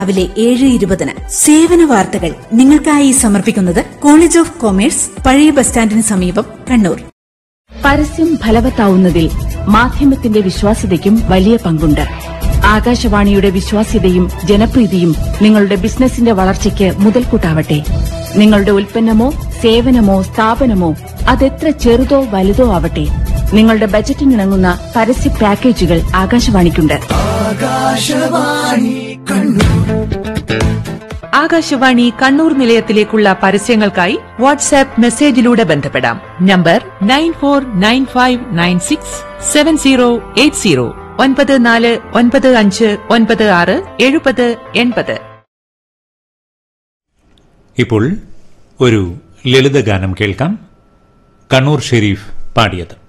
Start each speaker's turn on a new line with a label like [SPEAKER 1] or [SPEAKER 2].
[SPEAKER 1] രാവിലെ 7:20. സേവന വാർത്തകൾ നിങ്ങൾക്കായി സമർപ്പിക്കുന്നത് കോളേജ് ഓഫ് കൊമേഴ്സ്, പഴയ ബസ് സ്റ്റാൻഡിന് സമീപം, കണ്ണൂർ.
[SPEAKER 2] പരസ്യം ഫലവത്താവുന്നതിൽ മാധ്യമത്തിന്റെ വിശ്വാസ്യതയ്ക്കും വലിയ പങ്കുണ്ട്. ആകാശവാണിയുടെ വിശ്വാസ്യതയും ജനപ്രീതിയും നിങ്ങളുടെ ബിസിനസിന്റെ വളർച്ചയ്ക്ക് മുതൽക്കൂട്ടാവട്ടെ. നിങ്ങളുടെ ഉൽപ്പന്നമോ സേവനമോ സ്ഥാപനമോ അതെത്ര ചെറുതോ വലുതോ ആവട്ടെ, നിങ്ങളുടെ ബജറ്റിനിണങ്ങുന്ന പരസ്യ പാക്കേജുകൾ ആകാശവാണിക്കുണ്ട്.
[SPEAKER 3] ആകാശവാണി കണ്ണൂർ നിലയത്തിലേക്കുള്ള പരസ്യങ്ങൾക്കായി വാട്സാപ്പ് മെസ്സേജിലൂടെ ബന്ധപ്പെടാം. നമ്പർ 9495967080 9495967080.
[SPEAKER 4] ഇപ്പോൾ ഒരു ലളിതഗാനം കേൾക്കാം. കണ്ണൂർ ഷെരീഫ് പാടിയത്.